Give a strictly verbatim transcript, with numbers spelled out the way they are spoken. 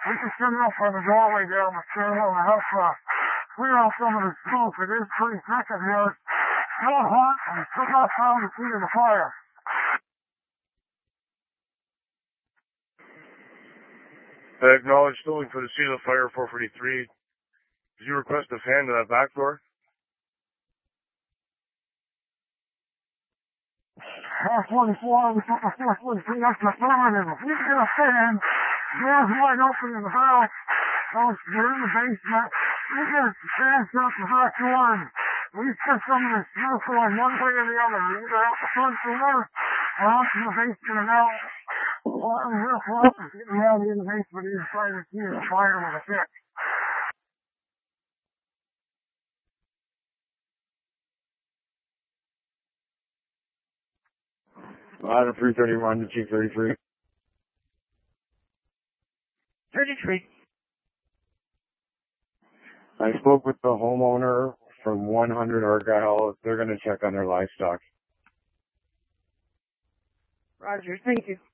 We can send off on the doorway down the channel and help uh, clear out some of the smoke. It is pretty thick in here. It's still hot and still not found the seat of the fire. I acknowledge tolling for the scene of the fire four forty-three. Did you request a fan to that back door? four forty-four, we took the four forty-three, that's the affirmative. If you get a fan, doors wide open in the house, those you're in the basement, you get fans out the back door, and we put some of this smoke on one way or the other, either out the front door, or out to the basement and out. Well, I'm real close to getting out in the basement, either trying to see the fire with a stick. Item three thirty-one to Chief thirty-three. thirty-three. I spoke with the homeowner from one hundred Argyle. They're going to check on their livestock. Roger, thank you.